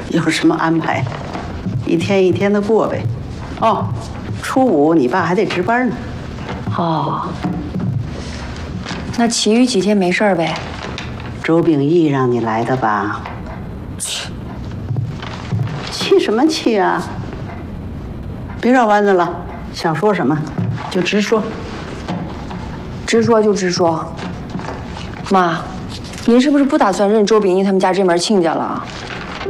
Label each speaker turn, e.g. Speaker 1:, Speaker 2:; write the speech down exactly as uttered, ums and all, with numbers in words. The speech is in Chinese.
Speaker 1: 有什么安排，一天一天的过呗。哦，初五你爸还得值班呢。
Speaker 2: 哦，那其余几天没事儿呗？
Speaker 1: 周秉义让你来的吧？气，气什么气啊？别绕弯子了，想说什么就直说。
Speaker 2: 直说就直说。妈，您是不是不打算认周秉义他们家这门亲家了？